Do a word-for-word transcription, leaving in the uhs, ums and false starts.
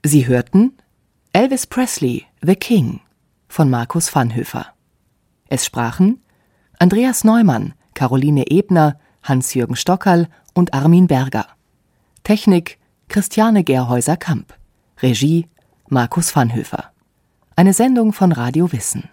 Sie hörten Elvis Presley, The King von Markus Vanhoefer. Es sprachen Andreas Neumann, Caroline Ebner, Hans-Jürgen Stockerl und Armin Berger. Technik Christiane Gerhäuser-Kamp. Regie Markus Vanhoefer. Eine Sendung von Radio Wissen.